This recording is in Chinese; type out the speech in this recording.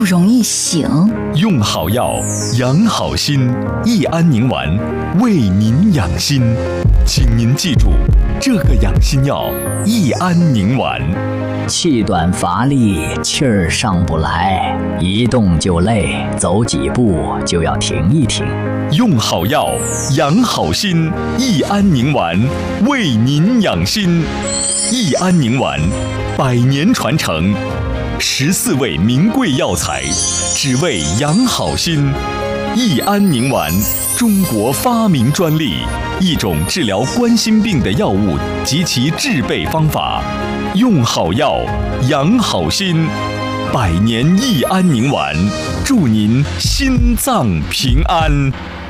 不容易醒。 用好药养好心，益安宁丸为您养心。请您记住这个养心药益安宁丸。 气短乏力，气儿上不来，一动就累，走几步就要停一停。 用好药养好心，益安宁丸为您养心。益安宁丸100年传承，14味名贵药材，只为养好心。益安宁丸，中国发明专利，一种治疗冠心病的药物及其制备方法。用好药养好心，100年益安宁丸，祝您心脏平安。